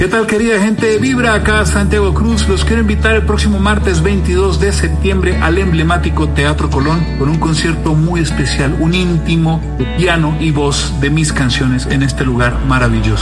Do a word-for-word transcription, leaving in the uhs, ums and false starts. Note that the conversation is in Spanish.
¿Qué tal, querida gente de Vibra? Acá Santiago Cruz. Los quiero invitar el próximo martes veintidós de septiembre al emblemático Teatro Colón con un concierto muy especial, un íntimo de piano y voz de mis canciones en este lugar maravilloso.